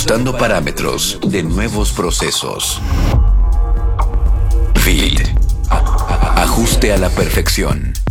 Ajustando parámetros de nuevos procesos. Fit. Ajuste a la perfección.